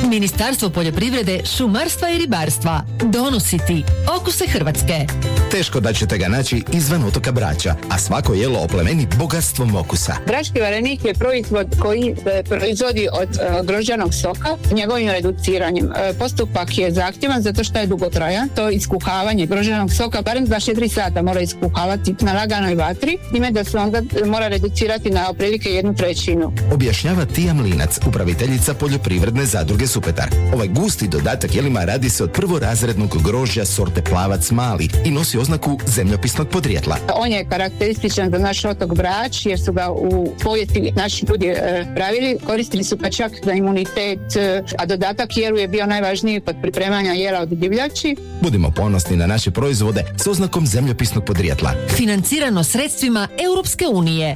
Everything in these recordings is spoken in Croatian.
Ministarstvo poljoprivrede, šumarstva i ribarstva donosi ti okuse Hrvatske. Teško da ćete ga naći izvan otoka Brača, a svako jelo oplemeni bogatstvom okusa. Brački varenik je proizvod koji proizvodi od grožđanog soka njegovim reduciranjem. Postupak je zahtjevan zato što je dugotrajan. To iskuhavanje grožđanog soka barem 24 sata mora iskuhavati na laganoj vatri, time da se onda mora reducirati na otprilike 1/3. Objašnjava Tija Mlinac, upraviteljica poljoprivredne zadruge Supetar. Ovaj gusti dodatak jelima radi se od prvorazrednog grožđa sorte Plavac mali i nosi oznaku zemljopisnog podrijetla. On je karakterističan za naš otok Brač jer su ga u povijesti naši ljudi pravili. Koristili su ga čak za imunitet, a dodatak jelu je bio najvažniji kod pripremanja jela od divljači. Budimo ponosni na naše proizvode s oznakom zemljopisnog podrijetla. Financirano sredstvima Europske unije.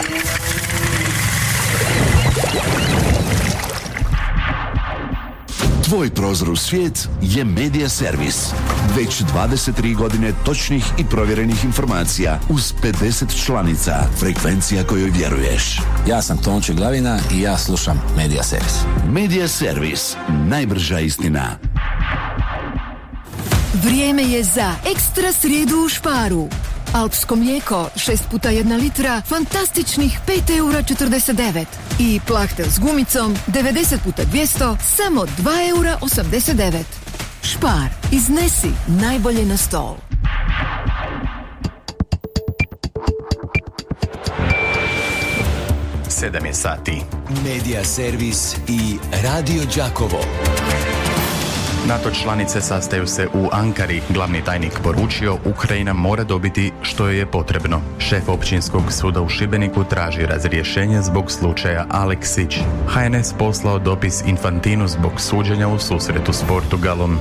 Tvoj prozor u svijet je Media Servis. Već 23 godine točnih i provjerenih informacija uz 50 članica, frekvencija kojoj vjeruješ. Ja sam Tonči Glavina i ja slušam Media Servis. Media Servis, najbrža istina. Vrijeme je za ekstra srijedu u Sparu. Alpsko mlijeko 6x1 litra, fantastičnih 5,49 € i plahtel s gumicom 90x200, samo 2,89 €. Spar, iznesi najbolje na stol. Sedam je sati. Media Servis i Radio Đakovo. NATO članice sastaju se u Ankari. Glavni tajnik poručio, Ukrajina mora dobiti što joj je potrebno. Šef općinskog suda u Šibeniku traži razrješenje zbog slučaja Aleksić. HNS poslao dopis Infantinu zbog suđenja u susretu s Portugalom.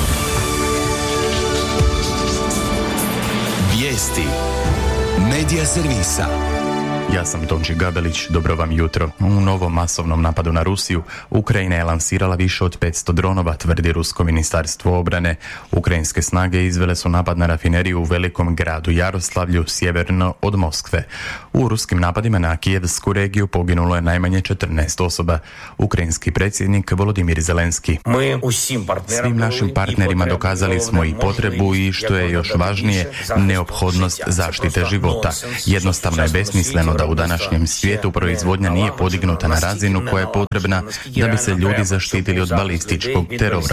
Vijesti Media Servisa. Ja sam Tonči Gabelić, dobro vam jutro. U novom masovnom napadu na Rusiju, Ukrajina je lansirala više od 500 dronova, tvrdi Rusko ministarstvo obrane. Ukrajinske snage izvele su napad na rafineriju u velikom gradu Jaroslavlju, sjeverno od Moskve. U ruskim napadima na Kijevsku regiju poginulo je najmanje 14 osoba. Ukrajinski predsjednik Volodimir Zelenski. Svim našim partnerima dokazali smo i potrebu i, što je još važnije, neophodnost zaštite života. Jednostavno je besmisleno da u današnjem svijetu proizvodnja nije podignuta na razinu koja je potrebna da bi se ljudi zaštitili od balističkog terora.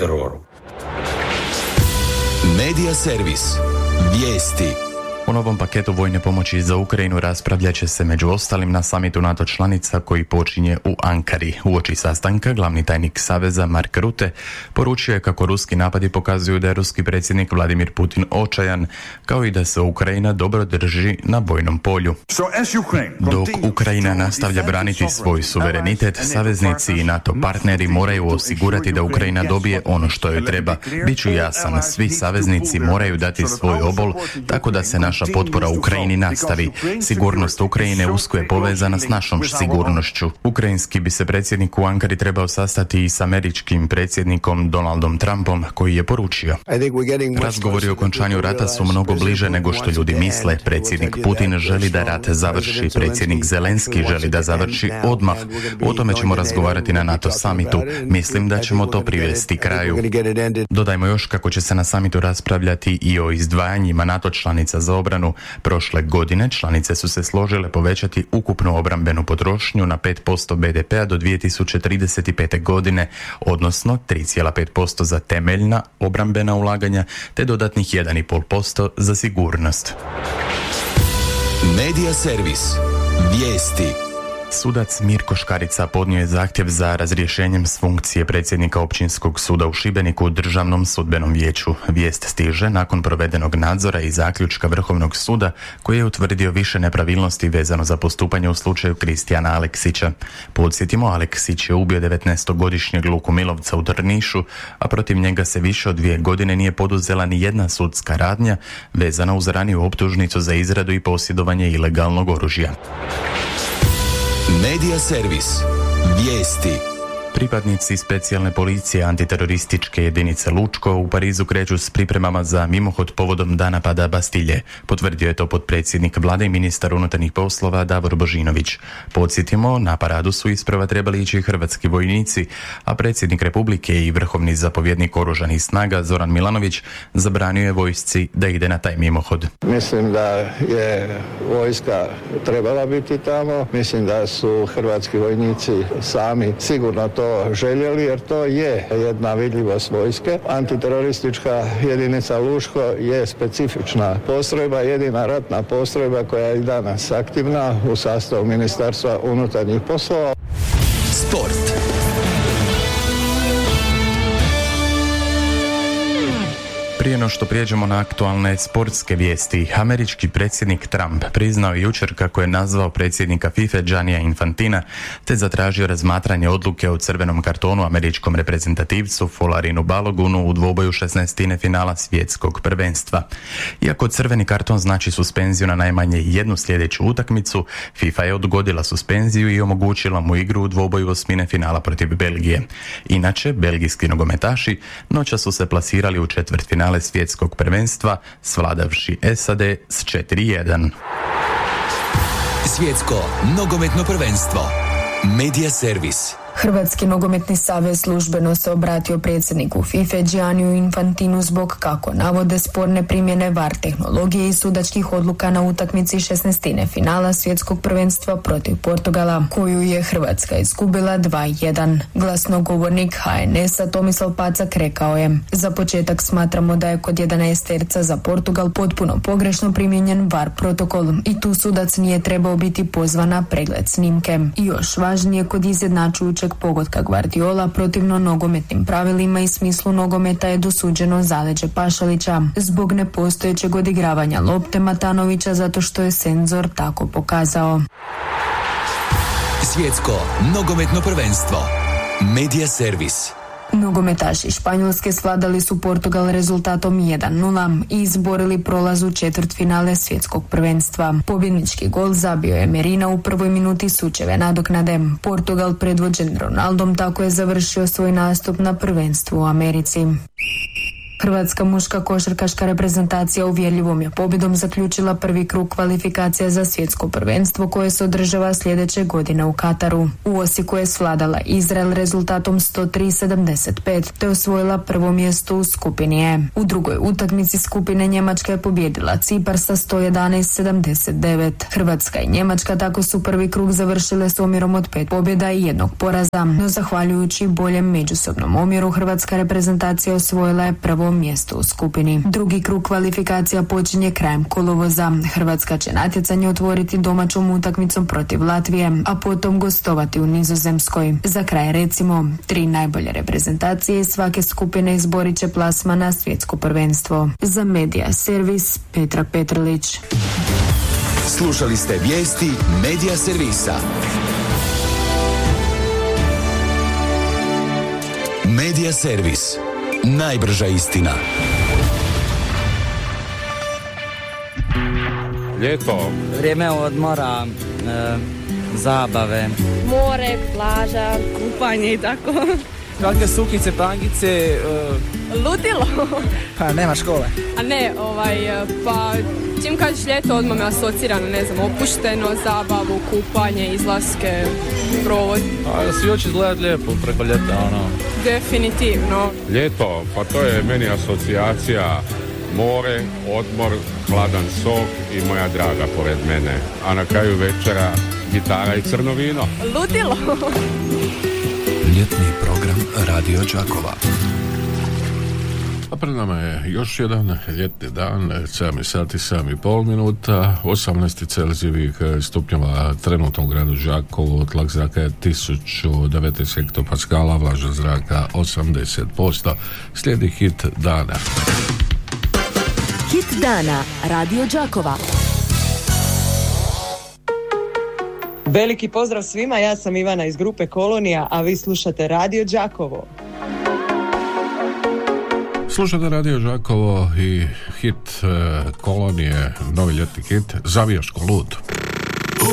Media Servis. Vijesti. O novom paketu vojne pomoći za Ukrajinu raspravljat će se među ostalim na samitu NATO članica koji počinje u Ankari. Uoči sastanka glavni tajnik Saveza Mark Rutte poručio je kako ruski napadi pokazuju da je ruski predsjednik Vladimir Putin očajan, kao i da se Ukrajina dobro drži na bojnom polju. Dok Ukrajina nastavlja braniti svoj suverenitet, saveznici i NATO partneri moraju osigurati da Ukrajina dobije ono što joj treba. Biću jasan, svi saveznici moraju dati svoj obol tako da se naša potpora Ukrajini nastavi. Sigurnost Ukrajine usko je povezana s našom sigurnošću. Ukrajinski bi se predsjednik u Ankari trebao sastati i s američkim predsjednikom Donaldom Trumpom, koji je poručio: razgovori o okončanju rata su mnogo bliže nego što ljudi misle. Predsjednik Putin želi da rat završi. Predsjednik Zelenski želi da završi odmah. O tome ćemo razgovarati na NATO samitu. Mislim da ćemo to privesti kraju. Dodajmo još kako će se na samitu raspravljati i o izdvajanjima NATO članica za obranu. Prošle godine članice su se složile povećati ukupnu obrambenu potrošnju na 5% BDP-a do 2035. godine, odnosno 3,5% za temeljna obrambena ulaganja te dodatnih 1,5% za sigurnost. Media Servis. Vijesti. Sudac Mirko Škarica podnio je zahtjev za razrješenjem s funkcije predsjednika općinskog suda u Šibeniku u Državnom sudbenom vijeću. Vijest stiže nakon provedenog nadzora i zaključka Vrhovnog suda koji je utvrdio više nepravilnosti vezano za postupanje u slučaju Kristijana Aleksića. Podsjetimo, Aleksić je ubio 19-godišnjeg Luku Milovca u Drnišu, a protiv njega se više od 2 godine nije poduzela ni jedna sudska radnja vezana uz raniju optužnicu za izradu i posjedovanje ilegalnog oružja. Media Servis. Vijesti. Pripadnici specijalne policije antiterorističke jedinice Lučko u Parizu kreću s pripremama za mimohod povodom dana pada Bastilje. Potvrdio je to potpredsjednik vlade i ministar unutarnjih poslova Davor Božinović. Podsjetimo, na paradu su isprva trebali ići hrvatski vojnici, a predsjednik Republike i vrhovni zapovjednik oružanih snaga Zoran Milanović zabranio je vojsci da ide na taj mimohod. Mislim da je vojska trebala biti tamo. Mislim da su hrvatski vojnici sami sigurno to željeli, jer to je jedna vidljivost vojske. Antiteroristička jedinica Luško je specifična postrojba, jedina ratna postrojba koja je i danas aktivna u sastavu Ministarstva unutarnjih poslova. Sport. Prije no što prijeđemo na aktualne sportske vijesti, američki predsjednik Trump priznao jučer kako je nazvao predsjednika FIFA Giannija Infantina te zatražio razmatranje odluke o crvenom kartonu američkom reprezentativcu Folarinu Balogunu u dvoboju 16. finala svjetskog prvenstva. Iako crveni karton znači suspenziju na najmanje jednu sljedeću utakmicu, FIFA je odgodila suspenziju i omogućila mu igru u dvoboju 8. finala protiv Belgije. Inače, belgijski nogometaši noćas su se plasirali u četvrtfinale svjetskog prvenstva, svladavši SAD s 4-1. Svjetsko nogometno prvenstvo. Media servis. Hrvatski nogometni savez službeno se obratio predsjedniku FIFA Gianniju Infantinu zbog, kako navode, sporne primjene VAR tehnologije i sudačkih odluka na utakmici 16. finala svjetskog prvenstva protiv Portugala, koju je Hrvatska izgubila 2-1. Glasnogovornik HNS-a Tomislav Pacak rekao je: za početak smatramo da je kod 11-terca za Portugal potpuno pogrešno primijenjen VAR protokol i tu sudac nije trebao biti pozvan na pregled snimke. I još važnije, kod izjednačujućeg pogotka Guardiola protivno nogometnim pravilima i smislu nogometa je dosuđeno zaleđe Pašalića zbog nepostojećeg odigravanja lopte Matanovića zato što je senzor tako pokazao. Svjetsko nogometno prvenstvo. Media servis. Nogometaši Španjolske svladali su Portugal rezultatom 1-0 i izborili prolaz u četvrtfinale svjetskog prvenstva. Pobjednički gol zabio je Merina u prvoj minuti sučeve nadoknade. Portugal, predvođen Ronaldom, tako je završio svoj nastup na prvenstvu u Americi. Hrvatska muška košarkaška reprezentacija uvjerljivom je pobjedom zaključila prvi krug kvalifikacija za svjetsko prvenstvo koje se održava sljedeće godine u Kataru. U Osijeku je svladala Izrael rezultatom 103-75 te osvojila prvo mjesto u skupini E. U drugoj utakmici skupine Njemačka je pobijedila Cipar sa 111-79. Hrvatska i Njemačka tako su prvi krug završile s omjerom od 5 pobjeda i 1 poraza, no zahvaljujući boljem međusobnom omjeru Hrvatska reprezentacija osvojila je prvo mjesto u skupini. Drugi krug kvalifikacija počinje krajem kolovoza. Hrvatska će natjecanje otvoriti domaćom utakmicom protiv Latvije, a potom gostovati u Nizozemskoj. Za kraj recimo, 3 najbolje reprezentacije iz svake skupine izborit će plasman na svjetsko prvenstvo. Za Media servis Petra Petrlić. Slušali ste vijesti Media servisa. Media servis. Najbrža istina. Ljeto. Vrijeme odmora, zabave. More, plaža, kupanje i tako. Kakve sukice, pangice. Ludilo. Pa nema škole. A ne, pa čim kažeš ljeto odmah me asocira na, ne znam, opušteno, zabavu, kupanje, izlaske, provod. A da svi hoće izgledati lijepo preko ljeta, ono. Definitivno. Ljeto, pa to je meni asocijacija more, odmor, hladan sok i moja draga pored mene. A na kraju večera gitara i crno vino. Ludilo. Ljetni program Radio Đakova. A pred nama je još jedan ljetni dan, 7 sati, 7,5 minuta, 18 Celzijevih stupnjeva trenutno u gradu Đakovu, tlak zraka je 1019 hektopaskala, vlažnost zraka 80%. Slijedi hit dana. Hit dana Radio Đakova. Veliki pozdrav svima, ja sam Ivana iz grupe Kolonija, a vi slušate Radio Đakovo. Slušate Radio Đakovo i hit Kolonije, novi ljetni hit, Zavijaško lud.